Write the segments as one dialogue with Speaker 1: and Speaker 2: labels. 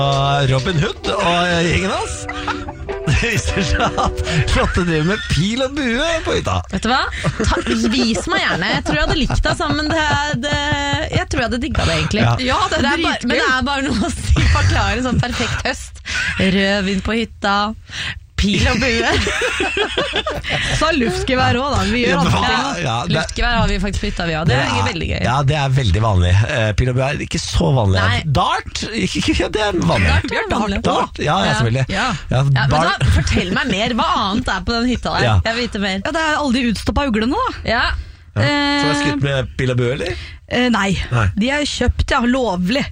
Speaker 1: Robin Hood og gjengen hans. Det viser seg at Lotte driver med pil og bue på hytta.
Speaker 2: Vet du hva? Vis meg gjerne. Jeg tror jeg hadde likt det sammen. Jeg tror jeg hadde digget det egentlig.
Speaker 3: Ja, det er
Speaker 2: men det er bare noe å forklare en sånn perfekt høst. Rødvin på hytta, pil og bue. Så luftgevær også da. Vi gjør andre ting. Luftgevær har vi faktisk på hytta vi har. Det er veldig gøy.
Speaker 1: Ja, det er veldig vanlig. Pil og bue er ikke så vanlig.
Speaker 2: Nei.
Speaker 1: Dart? Det er vanlig. Dart? Ja, selvfølgelig.
Speaker 2: Men da, fortell meg mer. Hva annet er på den hytta der? Jeg vil vite mer.
Speaker 3: Ja, det er alle de utstoppa uglene da.
Speaker 2: Ja.
Speaker 1: Så er det skutt med pil og bue, eller?
Speaker 3: Nei, de er kjøpt, lovlig.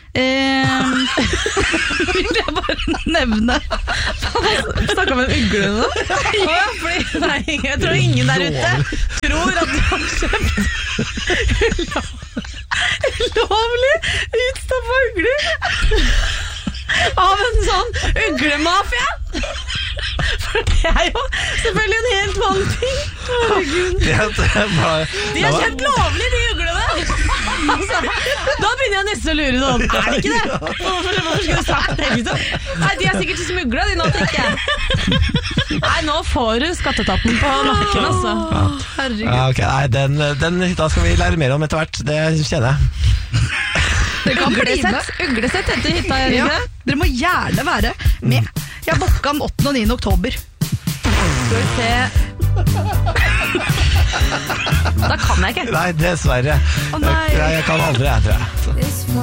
Speaker 3: Vil jeg bare nevne.
Speaker 2: Snakket om en ugle nå? Nei, jeg tror ingen der ute tror at du har kjøpt lovlig utstoppet ugler av en sånn uglemafia. For det er jo selvfølgelig en helt vanlig ting. Herregud. De har kjøpt lovlig, de uglene. Altså, da begynner jeg nesten å lure sånn. Er det ikke det? Hvorfor skulle du sagt det liksom? Nei, de er sikkert smuglet, de nå, tenker jeg. Nei, nå får du skatteetaten på nakken, altså. Herregud.
Speaker 1: Okay, nei, den hytta skal vi lære mer om etter hvert. Det kjenner jeg.
Speaker 3: Uglesett heter hytta, dere må gjerne være med. Jeg bokka den 8. og 9. oktober.
Speaker 2: Skal vi se. Da kan jeg ikke.
Speaker 1: Nei, dessverre. Jeg kan aldri, jeg tror jeg.